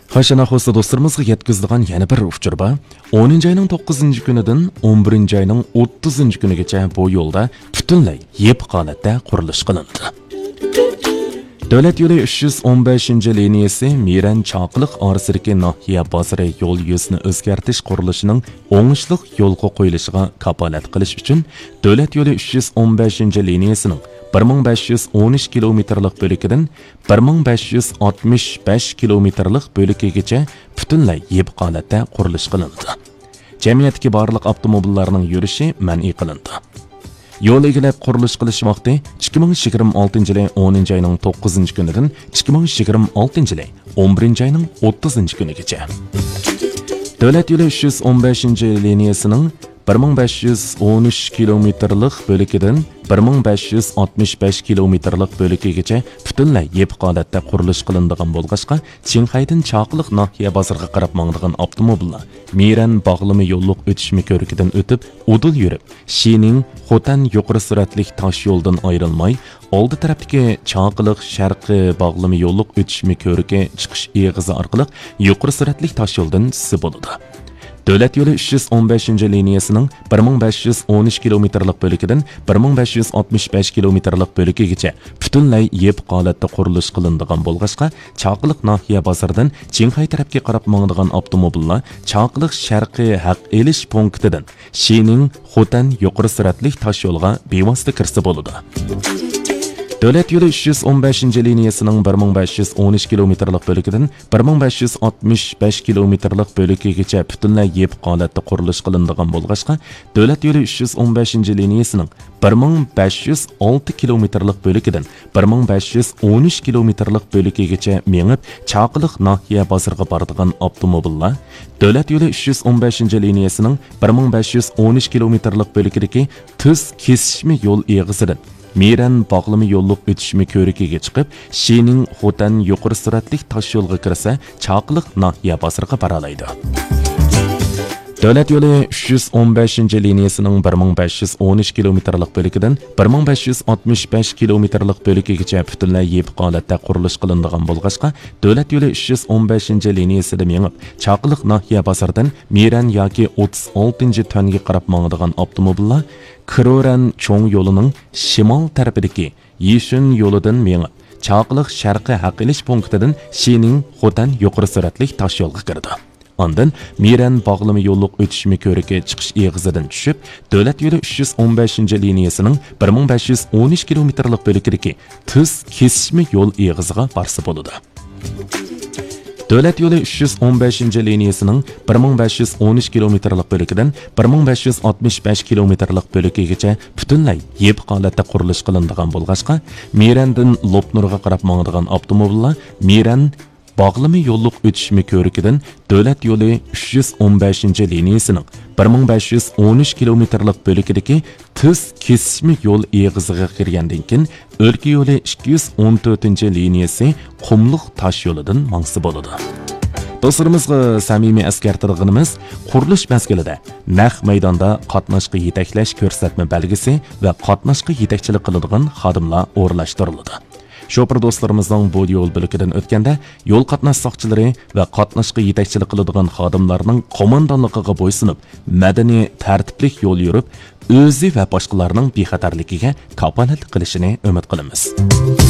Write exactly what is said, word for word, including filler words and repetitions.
Haşana xo'sa do'stlarimizga yetkazilgan yana bir uchur bor. o'ninchi ayning to'qqizinchi kunidan o'n birinchi ayning o'ttizinchi kunigacha bu yo'lda butunlay yep holatda qurilish qilindi. Davlat yo'li uch yuz o'n beshinchi liniyasi Miran Chaqiliq orasidagi Nahiya bozori yo'l yuzini o'zgartirish qurilishining o'ngishli yo'lga qo'yilishiga kafolat qilish uchun Davlat yo'li uch yuz o'n beshinchi liniyasining bir ming besh yuz o'n uch kilometrlik bo'likidan bir ming besh yuz oltmish besh kilometrlik bo'likigacha butunlay yeb holatda qurilish qilindi. Jamiyatdagi barliq avtomobillarning yurishi man'iy qilindi. Yo'l egilab qurilish qilish vaqti ikki ming yigirma oltinchi yil o'ninchi ayning to'qqizinchi kunidan ikki ming yigirma oltinchi yil o'n birinchi ayning o'ttizinchi kunigacha. Davlat yo'li uch yuz o'n beshinchi liniyasining bir ming besh yuz o'n uch kilometrlik bo'likidan bir ming besh yuz oltmish besh kilometrlik bo'likigacha butunlay yeb holatda qurilish qilinadigan bo'lg'achqa Qinghaydan Chaqiliq Nahiya bozoriga qarab mangdigan avtomobillar Miran bog'lama yo'lliq o'tishmi ko'rikidan o'tib, udul yurib, Shining Xotan yuqori suratli tosh yo'ldan ayrilmay, oldi tarafdagi Chaqiliq sharqi bog'lama yo'lliq o'tishmi ko'riki chiqish eg'izi orqali yuqori suratli tosh yo'ldan tushib bo'ladi. Davlat yo'li uch yuz o'n beshinchi liniyasining bir ming besh yuz o'n uch kilometrlik bo'likidan bir ming besh yuz oltmish besh kilometrlik bo'likigacha butunlay yeb holatda qurilish qilinadigan bo'lg'achqa Chaqiliq Nahiya bozoridan Qinghay tarafga qarab mangdigan avtomobillar Chaqiliq sharqi haq elish punktidan Shining Xotan yuqori suratli tosh yo'lga bevosita kirsa bo'ladi. Davlat yo'li uch yuz o'n beshinchi liniyasining bir ming besh yuz o'n uch kilometrlik bo'likidan bir ming besh yuz oltmish besh kilometrlik bo'likigacha butunlay yeb holatda qurilish qilinadigan bo'lg'achqa Davlat yo'li uch yuz o'n beshinchi liniyasining bir ming besh yuz olti kilometrlik bo'likidan bir ming besh yuz o'n uch kilometrlik bo'likigacha mengib Chaqiliq Nahiya bozoriga boradigan avtomobillar Davlat yo'li uch yuz o'n beshinchi liniyasining bir ming besh yuz o'n uch kilometrlik bo'likidagi tuz kesishma yo'l eg'isidan Miran bog'lama yo'lliq o'tishmi ko'rikiga chiqib, Shining Xotan yuqori suratli tosh yo'lga kirsa, Chaqiliq Nahiya bozoriga baralaydi. Davlat yo'li uch yuz o'n beshinchi liniyasining bir ming besh yuz o'n uch kilometrlik bo'likidan bir ming besh yuz oltmish besh kilometrlik bo'likigacha butunlay yeb holatda qurilish qilinadigan bo'lg'achqa Davlat yo'li uch yuz o'n beshinchi liniyasida mengib Chaqiliq Nahiya bozoridan Miran yoki o'ttiz oltinchi tonga qarab mangdigan avtomobillar Kiroran cho'ng yo'lining shimol tarafidagi Yishun yo'lidan mengib Chaqiliq sharqi haq elish punktidan Shining Xotan yuqori suratli tosh yo'lga kirdi. Ondan Miran bog'lama yo'lliq o'tishmi ko'riki chiqish eg'izidan tushib, Davlat yo'li uch yuz o'n beshinchi liniyasining bir ming besh yuz o'n uch kilometrlik bo'likidagi tuz kesishma yo'l eg'iziga borsa bo'ladi. Davlat yo'li uch yuz o'n beshinchi liniyasining bir ming besh yuz o'n uch kilometrlik bo'likidan bir ming besh yuz oltmish besh kilometrlik bo'likigacha butunlay yeb holatda qurilish qilinadigan bo'lg'achqa Mirandan Lopnurga qarab mangdigan avtomobillar Miran bog'lama yo'lliq o'tishmi ko'rikidan Davlat yo'li uch yuz o'n beshinchi liniyasining bir ming besh yuz o'n uch kilometrlik bo'likidagi tuz kesishma yo'l eg'iziga kirgandan keyin O'lka yo'li ikki yuz o'n to'rtinchi liniyasi Qumliq tosh yo'lidan mangsi bo'ladi. Do'stlarimizga samimiy eskartirganimiz qurilish mezgilida naq maydonda qatnashga yetaklash ko'rsatma belgisi va qatnashga yetakchilik qiladigan xodimlar o'rnashtiriladi. Şoför do'stlarimizning bu yo'l bo'likidan o'tganda yo'l qatnash soqchilari va qatnashga yetakchilik qiladigan xodimlarning qo'mondonligiga bo'ysunib, madaniy tartiblik yo'l yurib, o'zi va boshqalarning bexatarligiga kafolat qilishini umid qilamiz.